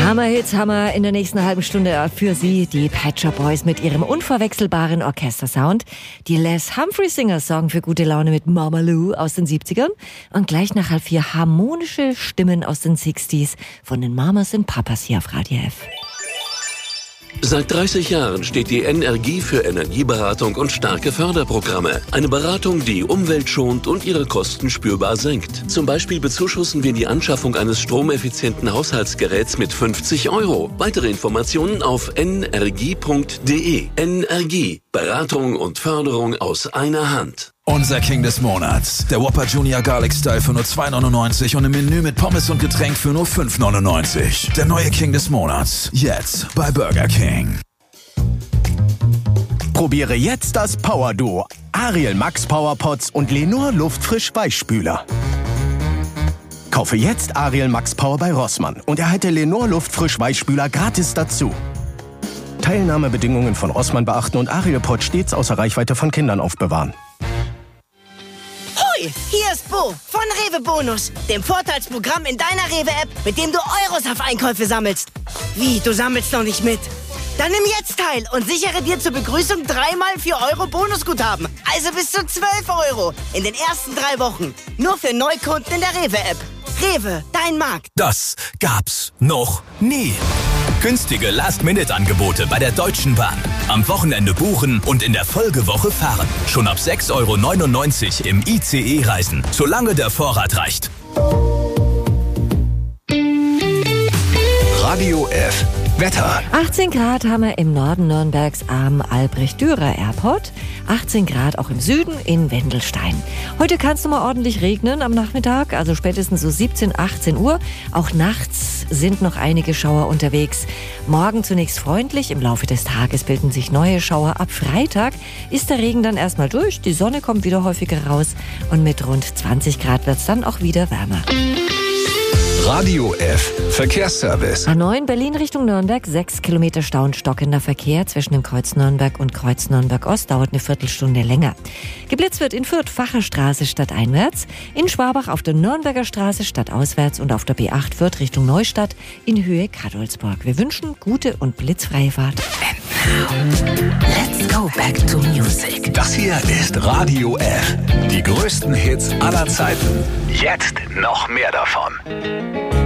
Hammerhits Hammer in der nächsten halben Stunde für Sie. Die Pet Shop Boys mit ihrem unverwechselbaren Orchestersound. Die Les Humphrey Singers sorgen für gute Laune mit Mama Lou aus den 70ern. Und gleich nach 3:30 harmonische Stimmen aus den 60s von den Mamas und Papas hier auf Radio F. Seit 30 Jahren steht die NRGIE für Energieberatung und starke Förderprogramme. Eine Beratung, die Umwelt schont und ihre Kosten spürbar senkt. Zum Beispiel bezuschussen wir die Anschaffung eines stromeffizienten Haushaltsgeräts mit 50 €. Weitere Informationen auf nrgie.de. NRGIE. Beratung und Förderung aus einer Hand. Unser King des Monats. Der Whopper Junior Garlic Style für nur 2,99 und im Menü mit Pommes und Getränk für nur 5,99. Der neue King des Monats. Jetzt bei Burger King. Probiere jetzt das Power Duo. Ariel Max Power Pots und Lenor Luftfrisch Weichspüler. Kaufe jetzt Ariel Max Power bei Rossmann und erhalte Lenor Luftfrisch Weichspüler gratis dazu. Teilnahmebedingungen von Rossmann beachten und Ariel Pot stets außer Reichweite von Kindern aufbewahren. Hier ist Bo von Rewe Bonus, dem Vorteilsprogramm in deiner Rewe-App, mit dem du Euros auf Einkäufe sammelst. Wie, du sammelst noch nicht mit? Dann nimm jetzt teil und sichere dir zur Begrüßung 3x 4 € Bonusguthaben. Also bis zu 12 € in den ersten 3 Wochen. Nur für Neukunden in der Rewe-App. Rewe, dein Markt. Das gab's noch nie. Günstige Last-Minute-Angebote bei der Deutschen Bahn. Am Wochenende buchen und in der Folgewoche fahren. Schon ab 6,99 € im ICE reisen, solange der Vorrat reicht. Radio F. Wetter. 18 Grad haben wir im Norden Nürnbergs am Albrecht-Dürer Airport. 18 Grad auch im Süden in Wendelstein. Heute kann es nochmal ordentlich regnen am Nachmittag, also spätestens so 17, 18 Uhr. Auch nachts sind noch einige Schauer unterwegs. Morgen zunächst freundlich, im Laufe des Tages bilden sich neue Schauer. Ab Freitag ist der Regen dann erstmal durch, die Sonne kommt wieder häufiger raus und mit rund 20 Grad wird es dann auch wieder wärmer. Radio F. Verkehrsservice. A9 Berlin Richtung Nürnberg, 6 Kilometer Stau und stockender Verkehr zwischen dem Kreuz Nürnberg und Kreuz Nürnberg Ost, dauert eine Viertelstunde länger. Geblitzt wird in Fürth Facherstraße stadteinwärts, in Schwabach auf der Nürnberger Straße stadtauswärts und auf der B8 Fürth Richtung Neustadt in Höhe Kadolsburg. Wir wünschen gute und blitzfreie Fahrt. Let's go back to music. Das hier ist Radio F. Die größten Hits aller Zeiten. Jetzt noch mehr davon.